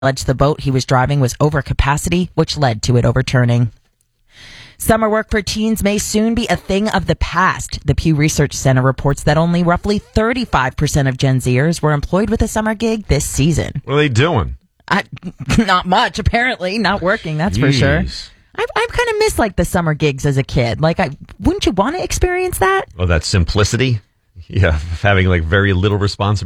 alleged the boat he was driving was over capacity, which led to it overturning. Summer work for teens may soon be a thing of the past. The Pew Research Center reports that only roughly 35% of Gen Zers were employed with a summer gig this season. What are they doing? Not much, apparently. Not working, that's for sure. I kind of miss the summer gigs as a kid. Wouldn't you want to experience that? Oh, that simplicity? Yeah, having very little responsibility.